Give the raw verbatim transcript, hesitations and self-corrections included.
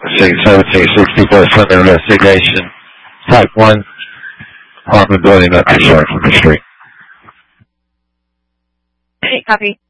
six seventeen sixty-four Sunday investigation. Type one. Apartment building up to short from the street. Copy.